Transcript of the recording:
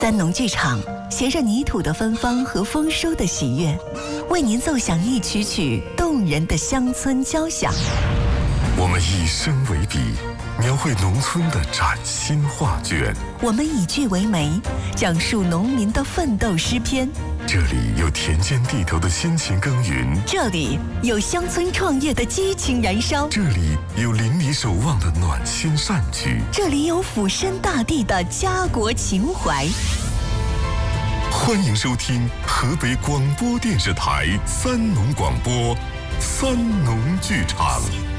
丹农剧场携着泥土的芬芳和丰收的喜悦，为您奏响一曲曲动人的乡村交响。 我们以声为笔，描绘农村的崭新画卷； 我们以句为媒，讲述农民的奋斗诗篇。 这里有田间地头的辛勤耕耘， 这里有乡村创业的激情燃烧， 这里有邻里守望的暖心善举， 这里有俯身大地的家国情怀。 欢迎收听河北广播电视台三农广播三农剧场。